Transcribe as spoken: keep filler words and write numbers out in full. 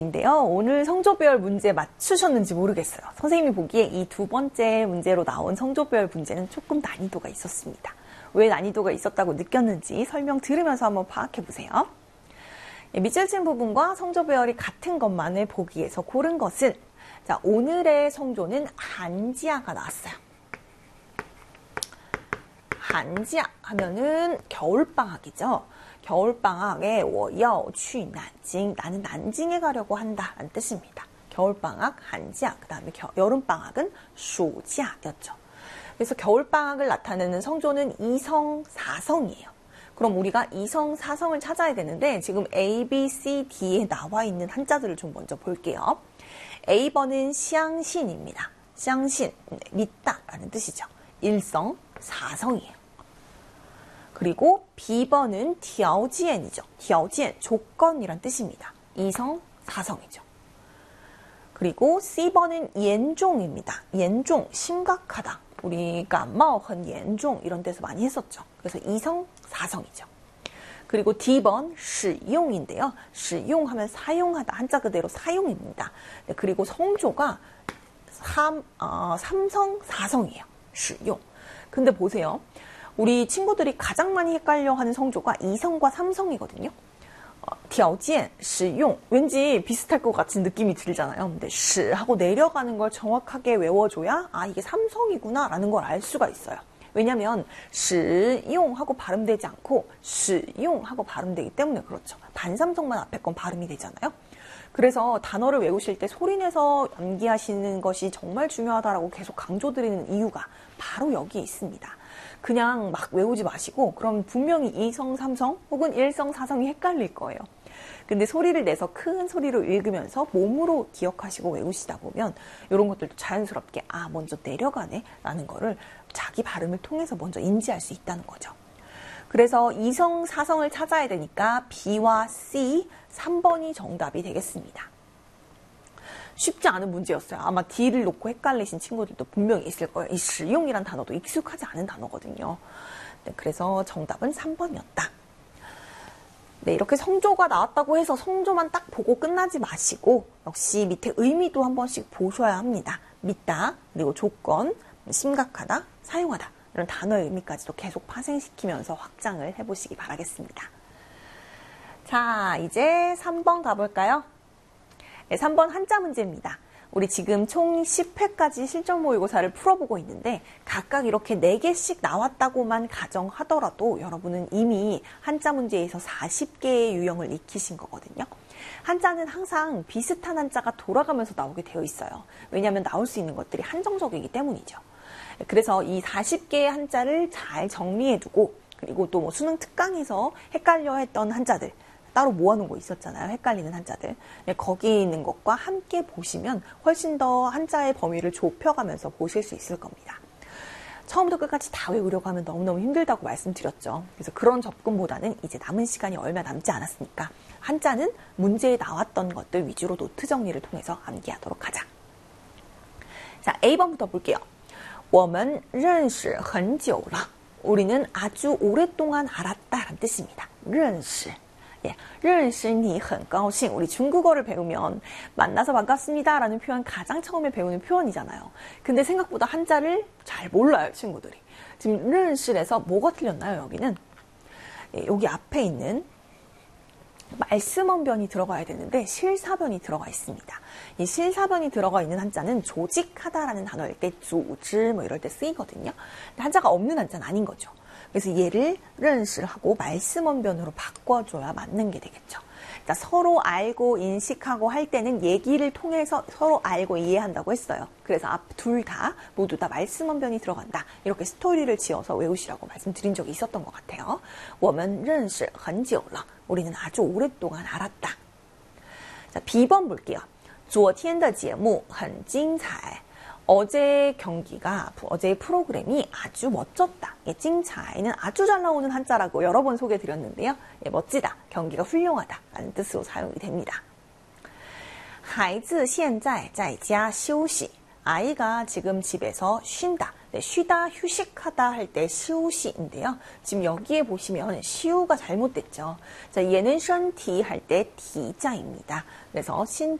인데요. 오늘 성조별 문제 맞추셨는지 모르겠어요. 선생님이 보기에 이 두 번째 문제로 나온 성조별 문제는 조금 난이도가 있었습니다. 왜 난이도가 있었다고 느꼈는지 설명 들으면서 한번 파악해 보세요. 밑줄친 부분과 성조별이 같은 것만을 보기에서 고른 것은, 자, 오늘의 성조는 한지아가 나왔어요. 한지아 하면은 겨울방학이죠. 겨울방학에 我要去南京, 나는 난징에 가려고 한다 라는 뜻입니다. 겨울방학 한지아, 그 다음에 여름방학은 暑假였죠. 그래서 겨울방학을 나타내는 성조는 이성, 사성이에요. 그럼 우리가 이성, 사성을 찾아야 되는데 지금 A, B, C, D에 나와 있는 한자들을 좀 먼저 볼게요. A 번은 샹신입니다. 샹신, 믿다 라는 뜻이죠. 일성, 사성이에요. 그리고 B번은 条件이죠. 条件, 조건이란 뜻입니다. 이성, 사성이죠. 그리고 C번은 严重입니다. 严重, 심각하다. 우리感冒很严重이런 데서 많이 했었죠. 그래서 이성, 사성이죠. 그리고 D번 使用인데요. 使用하면 사용하다, 한자 그대로 사용입니다. 네, 그리고 성조가 삼, 어, 삼성, 사성이에요. 使用. 근데 보세요. 우리 친구들이 가장 많이 헷갈려하는 성조가 이성과 삼성이거든요. 어, 条件, 使用, 왠지 비슷할 것 같은 느낌이 들잖아요. 근데 使 하고 내려가는 걸 정확하게 외워줘야 아 이게 삼성이구나 라는 걸 알 수가 있어요. 왜냐하면 使用 하고 발음되지 않고 使用 하고 발음되기 때문에 그렇죠. 반삼성만 앞에 건 발음이 되잖아요. 그래서 단어를 외우실 때 소리내서 암기하시는 것이 정말 중요하다라고 계속 강조드리는 이유가 바로 여기에 있습니다. 그냥 막 외우지 마시고 그럼 분명히 이성, 삼성 혹은 일성, 사성이 헷갈릴 거예요. 근데 소리를 내서 큰 소리로 읽으면서 몸으로 기억하시고 외우시다 보면 이런 것들도 자연스럽게 아 먼저 내려가네 라는 거를 자기 발음을 통해서 먼저 인지할 수 있다는 거죠. 그래서 이성, 사성을 찾아야 되니까 B와 C, 삼 번이 정답이 되겠습니다. 쉽지 않은 문제였어요. 아마 D를 놓고 헷갈리신 친구들도 분명히 있을 거예요. 이 使用이란 단어도 익숙하지 않은 단어거든요. 네, 그래서 정답은 삼 번이었다. 네, 이렇게 성조가 나왔다고 해서 성조만 딱 보고 끝나지 마시고 역시 밑에 의미도 한 번씩 보셔야 합니다. 믿다, 그리고 조건, 심각하다, 사용하다 이런 단어의 의미까지도 계속 파생시키면서 확장을 해보시기 바라겠습니다. 자, 이제 삼 번 가볼까요? 네, 삼 번 한자 문제입니다. 우리 지금 총 십 회까지 실전 모의고사를 풀어보고 있는데 각각 이렇게 네 개씩 나왔다고만 가정하더라도 여러분은 이미 한자 문제에서 사십 개의 유형을 익히신 거거든요. 한자는 항상 비슷한 한자가 돌아가면서 나오게 되어 있어요. 왜냐하면 나올 수 있는 것들이 한정적이기 때문이죠. 그래서 이 사십 개의 한자를 잘 정리해두고 그리고 또 뭐 수능 특강에서 헷갈려 했던 한자들 따로 모아놓은 거 있었잖아요. 헷갈리는 한자들. 네, 거기 있는 것과 함께 보시면 훨씬 더 한자의 범위를 좁혀가면서 보실 수 있을 겁니다. 처음부터 끝까지 다 외우려고 하면 너무너무 힘들다고 말씀드렸죠. 그래서 그런 접근보다는 이제 남은 시간이 얼마 남지 않았으니까 한자는 문제에 나왔던 것들 위주로 노트 정리를 통해서 암기하도록 하자. 자, A 번부터 볼게요. 我们认识很久了. 우리는 아주 오랫동안 알았다라는 뜻입니다. 认识. 예, 认识你很高兴. 우리 중국어를 배우면 만나서 반갑습니다 라는 표현 가장 처음에 배우는 표현이잖아요. 근데 생각보다 한자를 잘 몰라요, 친구들이. 지금 认识에서 뭐가 틀렸나요, 여기는? 예, 여기 앞에 있는 말씀언변이 들어가야 되는데 실사변이 들어가 있습니다. 이 실사변이 들어가 있는 한자는 조직하다라는 단어일 때 조지 뭐 이럴 때 쓰이거든요. 한자가 없는 한자는 아닌 거죠. 그래서 얘를 认识 하고 말씀언변으로 바꿔줘야 맞는 게 되겠죠. 그러니까 서로 알고 인식하고 할 때는 얘기를 통해서 서로 알고 이해한다고 했어요. 그래서 앞 둘 다 모두 다 말씀언변이 들어간다. 이렇게 스토리를 지어서 외우시라고 말씀드린 적이 있었던 것 같아요. 我们认识很久了. 우리는 아주 오랫동안 알았다. 자, B 번 볼게요. 昨天的节目很精彩. 어제 경기가, 어제의 프로그램이 아주 멋졌다. 예, 찡차이는 아주 잘 나오는 한자라고 여러 번 소개해드렸는데요. 예, 멋지다, 경기가 훌륭하다 라는 뜻으로 사용이 됩니다. 孩子现在在家休息. 아이가 지금 집에서 쉰다. 네, 쉬다, 휴식하다 할 때 시우시인데요. 지금 여기에 보시면 시우가 잘못됐죠. 자, 얘는 션티 할 때 디자입니다. 그래서 신